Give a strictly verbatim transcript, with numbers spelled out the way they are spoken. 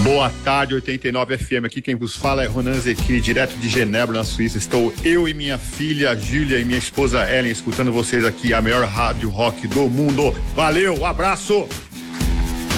Boa tarde, oitenta e nove F M. Aqui quem vos fala é Ronan Zecchini, direto de Genebra, na Suíça. Estou eu e minha filha Júlia e minha esposa Ellen escutando vocês aqui, a maior rádio rock do mundo. Valeu, um abraço!